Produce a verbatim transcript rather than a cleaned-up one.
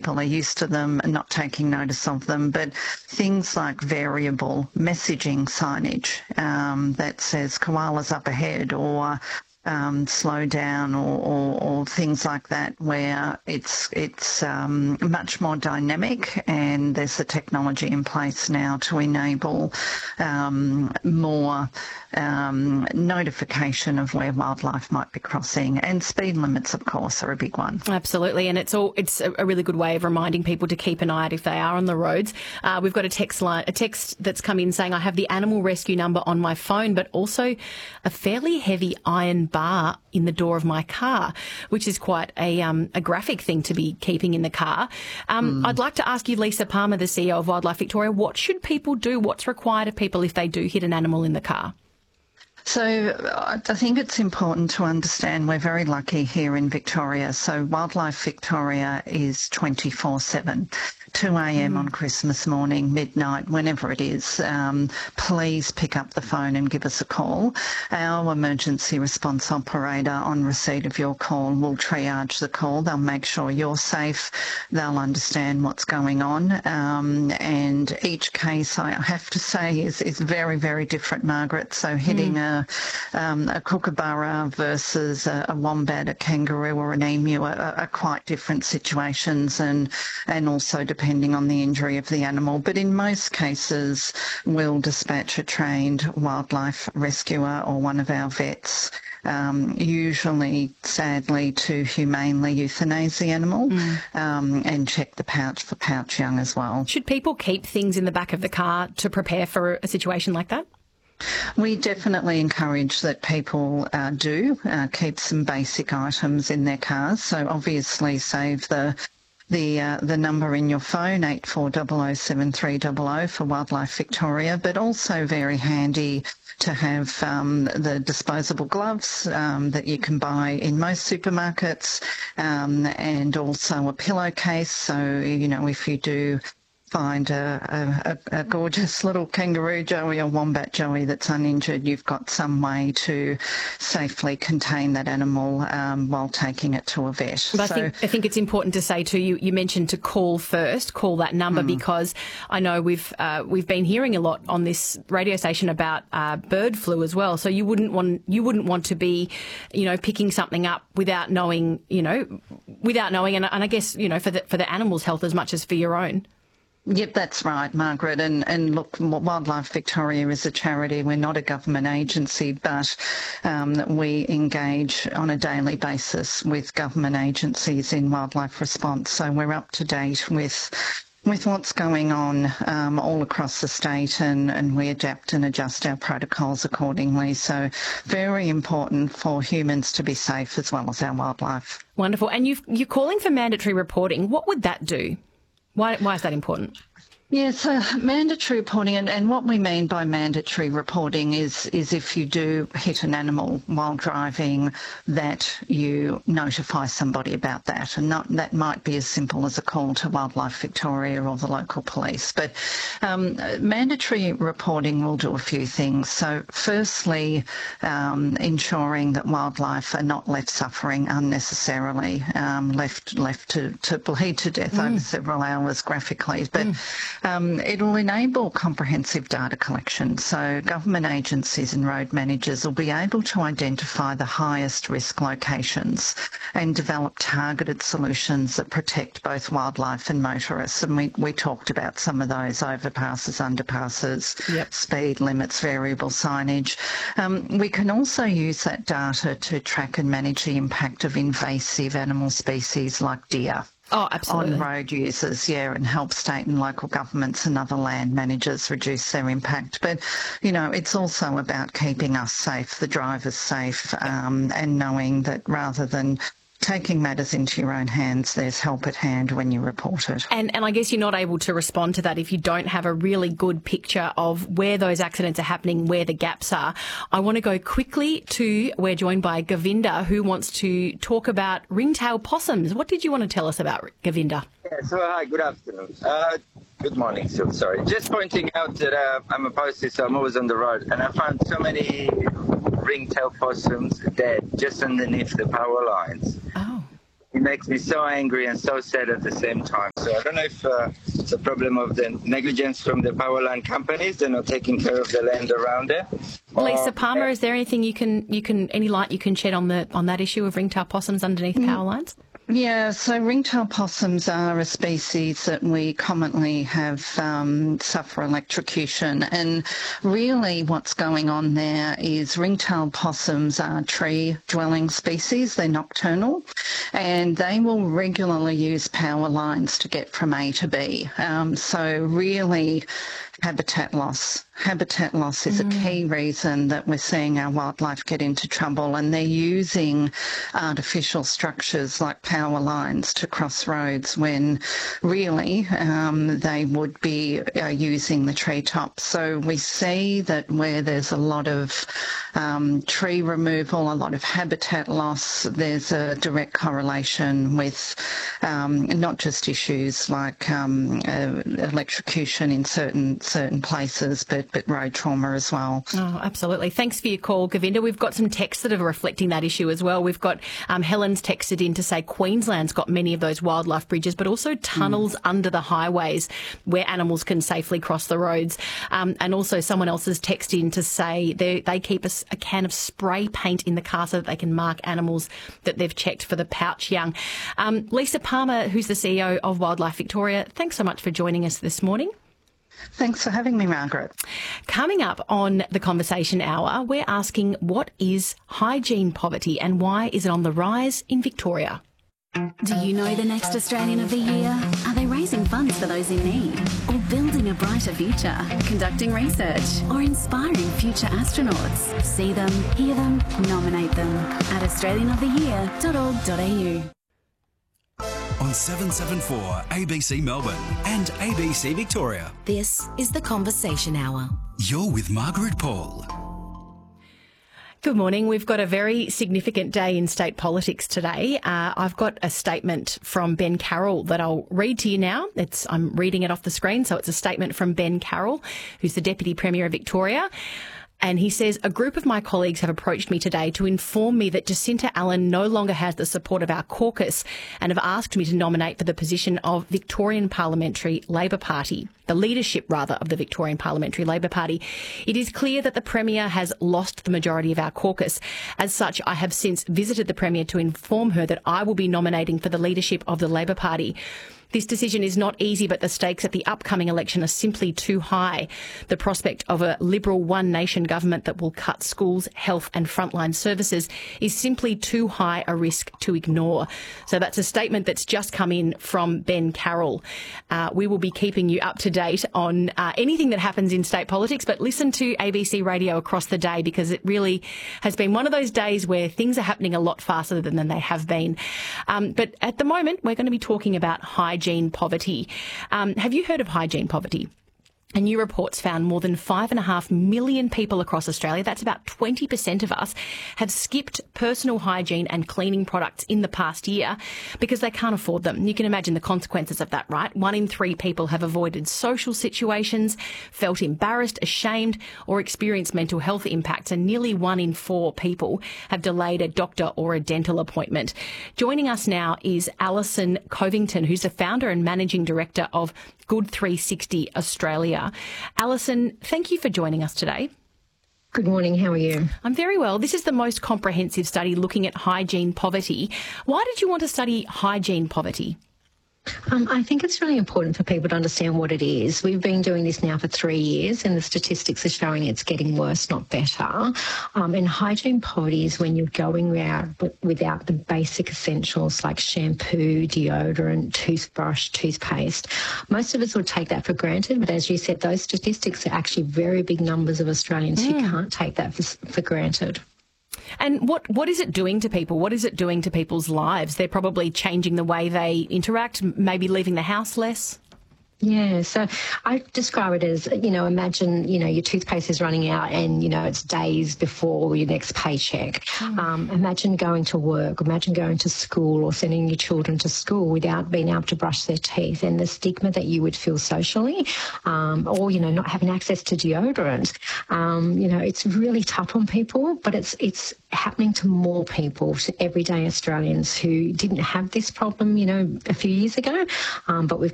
people are used to them and not taking notice of them. But things like variable messaging signage um, that says koalas up ahead, or Um, slow down, or, or, or things like that, where it's it's um, much more dynamic, and there's the technology in place now to enable um, more um, notification of where wildlife might be crossing, and speed limits, of course, are a big one. Absolutely, and it's all it's a really good way of reminding people to keep an eye out if they are on the roads. Uh, we've got a text line, a text that's come in saying, I have the animal rescue number on my phone, but also a fairly heavy iron bar in the door of my car, which is quite a um, a graphic thing to be keeping in the car. Um, mm. I'd like to ask you, Lisa Palmer, the C E O of Wildlife Victoria, what should people do? What's required of people if they do hit an animal in the car? So I think it's important to understand we're very lucky here in Victoria. So Wildlife Victoria is twenty-four seven. two a.m. mm. on Christmas morning, midnight, whenever it is, um, please pick up the phone and give us a call. Our emergency response operator, on receipt of your call, will triage the call. They'll make sure you're safe. They'll understand what's going on. Um, and each case, I have to say, is, is very, very different, Margaret. So hitting mm. a, um, a kookaburra versus a, a wombat, a kangaroo or an emu are, are quite different situations, and, and also depending depending on the injury of the animal. But in most cases, we'll dispatch a trained wildlife rescuer or one of our vets, um, usually, sadly, to humanely euthanize the animal mm. um, and check the pouch for pouch young as well. Should people keep things in the back of the car to prepare for a situation like that? We definitely encourage that people uh, do uh, keep some basic items in their cars. So obviously save the the uh, the number in your phone, eight four zero zero seven three zero zero for Wildlife Victoria, but also very handy to have um, the disposable gloves um, that you can buy in most supermarkets, um, and also a pillowcase. So, you know, if you do find a, a, a gorgeous little kangaroo joey or wombat joey that's uninjured, you've got some way to safely contain that animal um, while taking it to a vet. But so, I, think, I think it's important to say too, you, you mentioned to call first, call that number, mm. because I know we've uh, we've been hearing a lot on this radio station about uh, bird flu as well. So you wouldn't want you wouldn't want to be, you know, picking something up without knowing, you know, without knowing, and, and I guess, you know, for the for the animal's health as much as for your own. Yep, that's right, Margaret. And, and look, Wildlife Victoria is a charity. We're not a government agency, but um, we engage on a daily basis with government agencies in wildlife response. So we're up to date with with what's going on um, all across the state, and, and we adapt and adjust our protocols accordingly. So very important for humans to be safe as well as our wildlife. Wonderful. And you've, you're calling for mandatory reporting. What would that do? Why, why is that important? Yeah, so mandatory reporting, and, and what we mean by mandatory reporting is is if you do hit an animal while driving, that you notify somebody about that. And not, that might be as simple as a call to Wildlife Victoria or the local police. But um, mandatory reporting will do a few things. So firstly, um, ensuring that wildlife are not left suffering unnecessarily, um, left left to, to bleed to death mm. over several hours graphically. But mm. Um, it will enable comprehensive data collection, so government agencies and road managers will be able to identify the highest risk locations and develop targeted solutions that protect both wildlife and motorists. And we, we talked about some of those: overpasses, underpasses, yep. speed limits, variable signage. Um, we can also use that data to track and manage the impact of invasive animal species like deer. Oh, absolutely. On road users, yeah, and help state and local governments and other land managers reduce their impact. But, you know, it's also about keeping us safe, the drivers safe, um, and knowing that rather than taking matters into your own hands, there's help at hand when you report it. And and I guess you're not able to respond to that if you don't have a really good picture of where those accidents are happening, where the gaps are. I want to go quickly to, we're joined by Govinda, who wants to talk about ringtail possums. What did you want to tell us about, Govinda? Yeah, so hi, good afternoon. Uh, good morning, so sorry. Just pointing out that uh, I'm a postie, so I'm always on the road, and I found so many ringtail possums dead just underneath the power lines. Oh. In makes me so angry and so sad at the same time. So I don't know if uh, it's a problem of the negligence from the power line companies. They're not taking care of the land around there. Lisa Or- Palmer, is there anything you can you can any light you can shed on the on that issue of ringtail possums underneath power lines? Yeah, so ringtail possums are a species that we commonly have um, suffer electrocution, and really what's going on there is ringtail possums are tree-dwelling species. They're nocturnal, and they will regularly use power lines to get from A to B. Um, so really, habitat loss. Habitat loss is mm. a key reason that we're seeing our wildlife get into trouble, and they're using artificial structures like power lines to cross roads when really um, they would be uh, using the treetops. So we see that where there's a lot of um, tree removal, a lot of habitat loss, there's a direct correlation with um, not just issues like um, uh, electrocution in certain certain places, but but road trauma as well. Oh, absolutely. Thanks for your call, Govinda. We've got some texts that are reflecting that issue as well. We've got um, Helen's texted in to say Queensland's got many of those wildlife bridges, but also tunnels mm. under the highways where animals can safely cross the roads. Um, and also someone else has texted in to say they, they keep a, a can of spray paint in the car so that they can mark animals that they've checked for the pouch young. Um, Lisa Palmer, who's the C E O of Wildlife Victoria, thanks so much for joining us this morning. Thanks for having me, Margaret. Coming up on the Conversation Hour, we're asking what is hygiene poverty and why is it on the rise in Victoria? Do you know the next Australian of the Year? Are they raising funds for those in need? Or building a brighter future? Conducting research? Or inspiring future astronauts? See them, hear them, nominate them at australian of the year dot org dot a u. On seven seventy-four A B C Melbourne and A B C Victoria. This is the Conversation Hour. You're with Margaret Paul. Good morning. We've got a very significant day in state politics today. Uh, I've got a statement from Ben Carroll that I'll read to you now. It's I'm reading it off the screen, so it's a statement from Ben Carroll, who's the Deputy Premier of Victoria. And he says, a group of my colleagues have approached me today to inform me that Jacinta Allen no longer has the support of our caucus and have asked me to nominate for the position of Victorian Parliamentary Labor Party, the leadership rather of the Victorian Parliamentary Labor Party. It is clear that the Premier has lost the majority of our caucus. As such, I have since visited the Premier to inform her that I will be nominating for the leadership of the Labor Party. This decision is not easy, but the stakes at the upcoming election are simply too high. The prospect of a Liberal One Nation government that will cut schools, health and frontline services is simply too high a risk to ignore. So that's a statement that's just come in from Ben Carroll. Uh, we will be keeping you up to date on uh, anything that happens in state politics, but listen to A B C Radio across the day because it really has been one of those days where things are happening a lot faster than, than they have been. Um, but at the moment, we're going to be talking about hygiene poverty. Um, have you heard of hygiene poverty? A new report's found more than five and a half million people across Australia, that's about twenty percent of us, have skipped personal hygiene and cleaning products in the past year because they can't afford them. You can imagine the consequences of that, right? One in three people have avoided social situations, felt embarrassed, ashamed, or experienced mental health impacts, and nearly one in four people have delayed a doctor or a dental appointment. Joining us now is Alison Covington, who's the founder and managing director of Good three sixty Australia. Alison, thank you for joining us today. Good morning. How are you? I'm very well. This is the most comprehensive study looking at hygiene poverty. Why did you want to study hygiene poverty? Um, I think it's really important for people to understand what it is. We've been doing this now for three years and the statistics are showing it's getting worse, not better. Um, and hygiene poverty is when you're going out without the basic essentials like shampoo, deodorant, toothbrush, toothpaste. Most of us will take that for granted, but as you said, those statistics are actually very big numbers of Australians mm. who can't take that for, for granted. And what, what is it doing to people? What is it doing to people's lives? They're probably changing the way they interact, maybe leaving the house less. Yeah, so I describe it as, you know, imagine, you know, your toothpaste is running out and, you know, it's days before your next paycheck. Mm. Um, imagine going to work, imagine going to school or sending your children to school without being able to brush their teeth, and the stigma that you would feel socially, um, or, you know, not having access to deodorant. Um, you know, it's really tough on people, but it's it's happening to more people, to everyday Australians who didn't have this problem, you know, a few years ago, um, but we've